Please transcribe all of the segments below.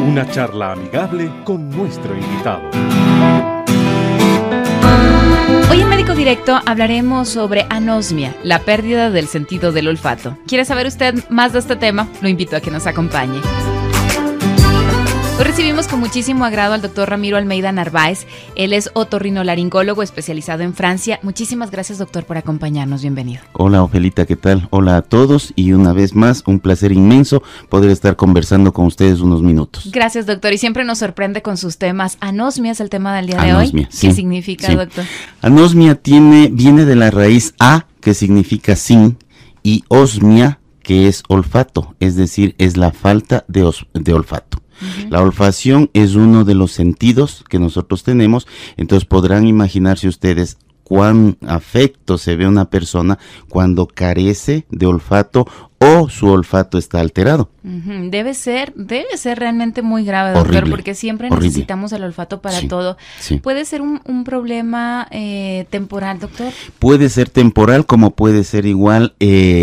Una charla amigable con nuestro invitado. Hoy en Médico Directo hablaremos sobre anosmia, la pérdida del sentido del olfato. ¿Quiere saber usted más de este tema? Lo invito a que nos acompañe. Hoy recibimos con muchísimo agrado al doctor Ramiro Almeida Narváez. Él es otorrinolaringólogo especializado en Francia. Muchísimas gracias, doctor, por acompañarnos. Bienvenido. Hola, Ofelita, ¿qué tal? Hola a todos y una vez más, un placer inmenso poder estar conversando con ustedes unos minutos. Gracias, doctor. Y siempre nos sorprende con sus temas. Anosmia es el tema del día Anosmia, de hoy. sí, ¿Qué significa, sí. doctor? Anosmia viene de la raíz a, que significa sin, y osmia, que es olfato, es decir, es la falta de olfato. La olfacción es uno de los sentidos que nosotros tenemos, entonces podrán imaginarse ustedes cuán afecto se ve una persona cuando carece de olfato o su olfato está alterado. Debe ser realmente muy grave, doctor, Horrible, porque siempre horrible. Necesitamos el olfato para todo. Sí. ¿Puede ser un problema temporal, doctor? Puede ser temporal como puede ser igual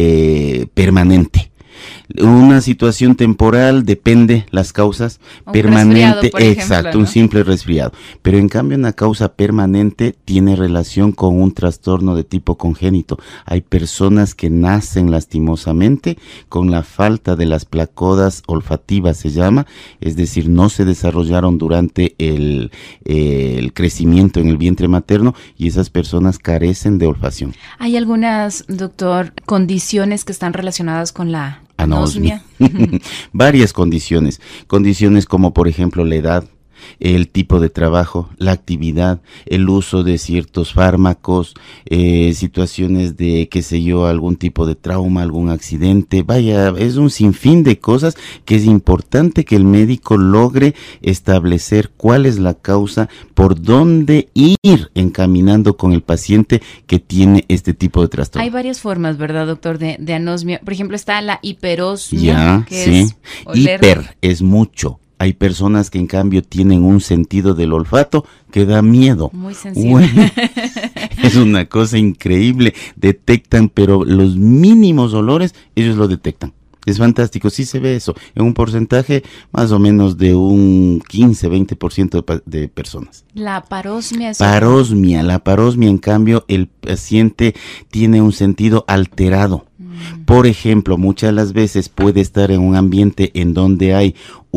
permanente. Una situación temporal depende las causas, permanente, por ejemplo, exacto, ¿no? Un simple resfriado. Pero en cambio una causa permanente tiene relación con un trastorno de tipo congénito. Hay personas que nacen lastimosamente con la falta de las placodas olfativas, se llama, es decir, no se desarrollaron durante el crecimiento en el vientre materno y esas personas carecen de olfacción. ¿Hay algunas, doctor, condiciones que están relacionadas con la anosmia? Varias condiciones como por ejemplo la edad, el tipo de trabajo, la actividad, el uso de ciertos fármacos, situaciones de, qué sé yo, algún tipo de trauma, algún accidente. Vaya, es un sinfín de cosas que es importante que el médico logre establecer cuál es la causa, por dónde ir encaminando con el paciente que tiene este tipo de trastorno. Hay varias formas, ¿verdad, doctor, de anosmia? Por ejemplo, está la hiperosmia, que sí. es oler. Hiper es mucho. Hay personas que en cambio tienen un sentido del olfato que da miedo. Muy sensible. Bueno, es una cosa increíble. Detectan, pero los mínimos olores, ellos lo detectan. Es fantástico, sí se ve eso, en un porcentaje más o menos de un 15-20% de personas. La parosmia es... La parosmia, en cambio, el paciente tiene un sentido alterado. Por ejemplo, muchas de las veces puede estar en un ambiente en donde hay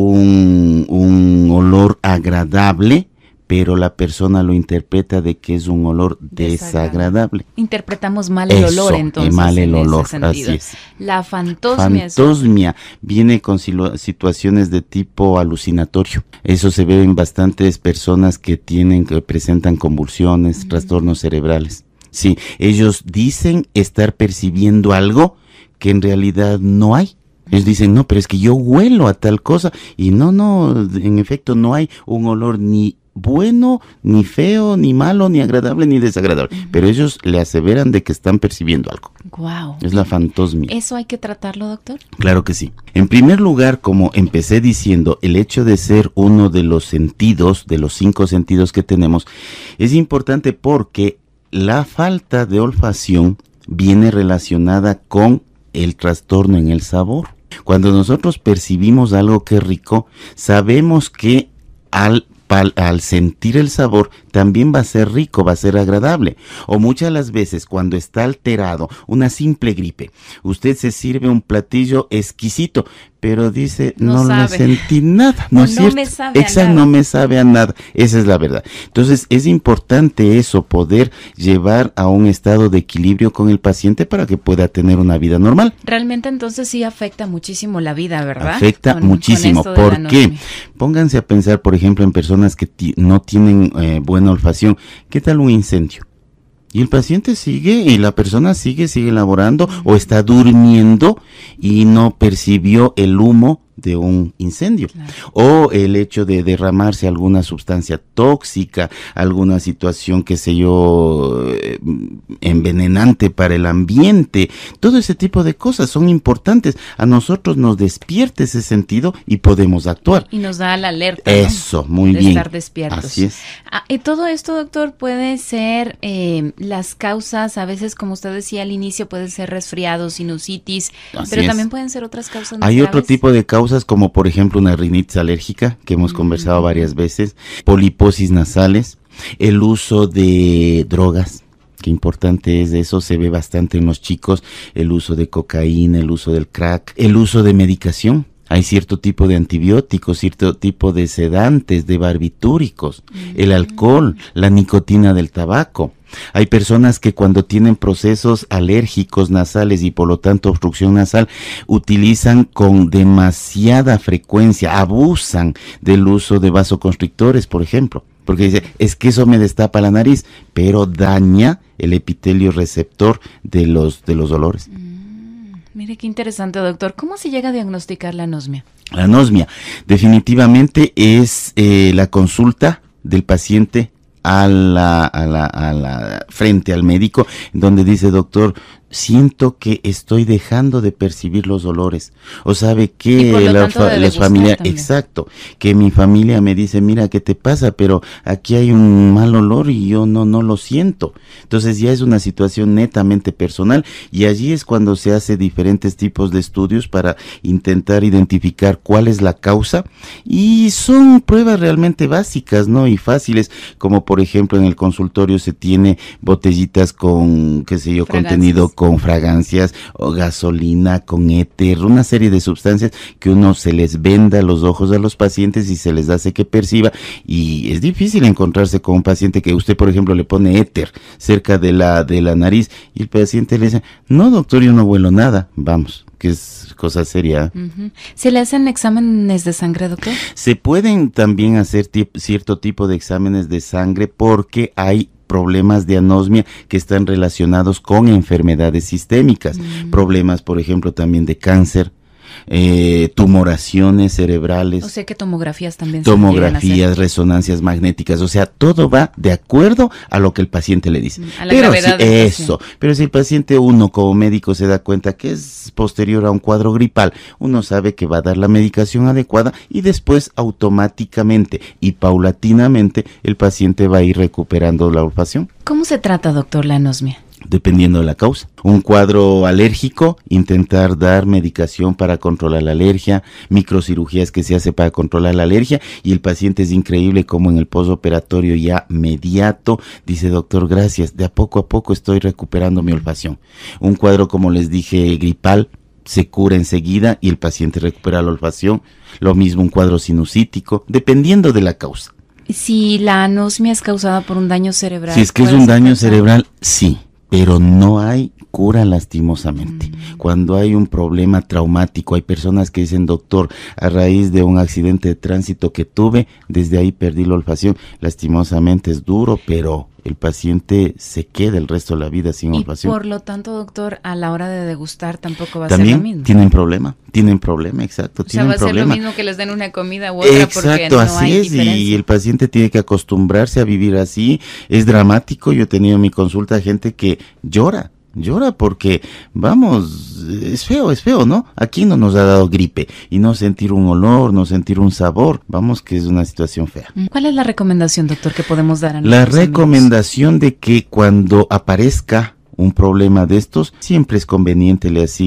un olor agradable, pero la persona lo interpreta de que es un olor desagradable. Interpretamos mal el olor, entonces. Mal el olor, así es. La fantosmia. Fantosmia viene con situaciones de tipo alucinatorio. Eso se ve en bastantes personas que presentan convulsiones, trastornos cerebrales. Sí, ellos dicen estar percibiendo algo que en realidad no hay. Ellos dicen, no, pero es que yo huelo a tal cosa. Y no, en efecto no hay un olor ni bueno, ni feo, ni malo, ni agradable, ni desagradable. Pero ellos le aseveran de que están percibiendo algo. Wow. Es la fantosmia. ¿Eso hay que tratarlo, doctor? Claro que sí. En primer lugar, como empecé diciendo, el hecho de ser uno de los sentidos, de los 5 sentidos que tenemos, es importante porque la falta de olfacción viene relacionada con el trastorno en el sabor. Cuando nosotros percibimos algo que es rico, sabemos que al sentir el sabor también va a ser rico, va a ser agradable. O muchas de las veces cuando está alterado, una simple gripe, usted se sirve un platillo exquisito, pero dice, no le sentí nada, ¿no es cierto? Me sabe a nada. No me sabe a nada, esa es la verdad. Entonces es importante eso, poder llevar a un estado de equilibrio con el paciente para que pueda tener una vida normal. Realmente entonces sí afecta muchísimo la vida, ¿verdad? Afecta muchísimo. ¿Por qué? Pónganse a pensar, por ejemplo, en personas que no tienen buena olfacción. ¿Qué tal un incendio? Y el paciente sigue y la persona sigue laborando o está durmiendo y no percibió el humo de un incendio. Claro. O el hecho de derramarse alguna sustancia tóxica, alguna situación, qué sé yo, envenenante para el ambiente. Todo ese tipo de cosas son importantes. A nosotros nos despierta ese sentido y podemos actuar. Y nos da la alerta. Eso, ¿no? muy de bien. Estar despiertos. Así es. Y todo esto, doctor, puede ser las causas, a veces, como usted decía al inicio, puede ser resfriados, sinusitis, pero también pueden ser otras causas más Hay graves. otro tipo de causas causas como por ejemplo una rinitis alérgica, que hemos conversado varias veces, poliposis nasales, el uso de drogas. Qué importante es eso, se ve bastante en los chicos, el uso de cocaína, el uso del crack, el uso de medicación. Hay cierto tipo de antibióticos, cierto tipo de sedantes, de barbitúricos, el alcohol, la nicotina del tabaco. Hay personas que cuando tienen procesos alérgicos nasales y por lo tanto obstrucción nasal, utilizan con demasiada frecuencia, abusan del uso de vasoconstrictores, por ejemplo. Porque dice, es que eso me destapa la nariz, pero daña el epitelio receptor de los dolores. Mire qué interesante, doctor. ¿Cómo se llega a diagnosticar la anosmia? La anosmia definitivamente es la consulta del paciente a la frente al médico, donde dice, doctor, siento que estoy dejando de percibir los dolores, o sabe que las familias, exacto, que mi familia me dice, mira, ¿qué te pasa? Pero aquí hay un mal olor y yo no lo siento. Entonces ya es una situación netamente personal, y allí es cuando se hace diferentes tipos de estudios para intentar identificar cuál es la causa, y son pruebas realmente básicas, ¿no? Y fáciles, como por ejemplo en el consultorio se tiene botellitas con, qué sé yo, contenido con fragancias o gasolina, con éter, una serie de sustancias que uno se les venda los ojos a los pacientes y se les hace que perciba, y es difícil encontrarse con un paciente que usted, por ejemplo, le pone éter cerca de la nariz y el paciente le dice, no doctor, yo no huelo nada, vamos, que es cosa seria. ¿Se le hacen exámenes de sangre, doctor? Se pueden también hacer cierto tipo de exámenes de sangre porque hay problemas de anosmia que están relacionados con enfermedades sistémicas, problemas, por ejemplo, también de cáncer, tumoraciones cerebrales. O sea que tomografías también. Tomografías, resonancias magnéticas, o sea, todo va de acuerdo a lo que el paciente le dice. A la gravedad del paciente. Pero si el paciente, uno como médico se da cuenta que es posterior a un cuadro gripal, uno sabe que va a dar la medicación adecuada y después automáticamente y paulatinamente el paciente va a ir recuperando la olfacción. ¿Cómo se trata, doctor, la anosmia? Dependiendo de la causa. Un cuadro alérgico, intentar dar medicación para controlar la alergia, microcirugías que se hace para controlar la alergia, y el paciente es increíble como en el postoperatorio ya mediato dice, doctor, gracias, de a poco estoy recuperando mi olfacción. Un cuadro, como les dije, gripal, se cura enseguida y el paciente recupera la olfacción. Lo mismo un cuadro sinusítico, dependiendo de la causa. Si la anosmia es causada por un daño cerebral. Si es que es un daño cerebral, sí, pero no hay cura lastimosamente. Cuando hay un problema traumático, hay personas que dicen, doctor, a raíz de un accidente de tránsito que tuve, desde ahí perdí la olfacción. Lastimosamente es duro, pero el paciente se queda el resto de la vida sin olfacción. Y por lo tanto, doctor, a la hora de degustar tampoco va a también ser lo mismo. Tienen problema, exacto. O sea, va a ser lo mismo que les den una comida u otra, exacto, porque no así hay es, diferencia. y el paciente tiene que acostumbrarse a vivir así. Es dramático. Yo he tenido en mi consulta gente que llora porque, vamos, es feo, ¿no? Aquí no nos ha dado gripe, y no sentir un olor, no sentir un sabor, vamos, que es una situación fea. ¿Cuál es la recomendación, doctor, que podemos dar a La nuestros recomendación de que cuando aparezca un problema de estos, siempre es conveniente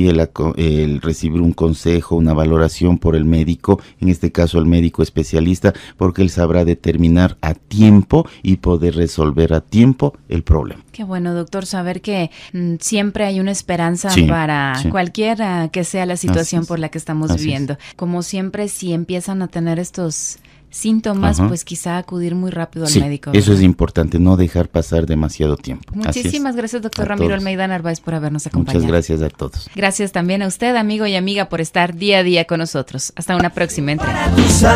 el recibir un consejo, una valoración por el médico, en este caso el médico especialista, porque él sabrá determinar a tiempo y poder resolver a tiempo el problema. Qué bueno, doctor, saber que siempre hay una esperanza para cualquiera que sea la situación por la que estamos viviendo. Como siempre, si empiezan a tener estos síntomas, pues quizá acudir muy rápido al médico, ¿verdad? Eso es importante, no dejar pasar demasiado tiempo. Muchísimas gracias, doctor Ramiro Almeida Narváez, por habernos acompañado. Muchas gracias a todos. Gracias también a usted, amigo y amiga, por estar día a día con nosotros. Hasta una próxima entrega.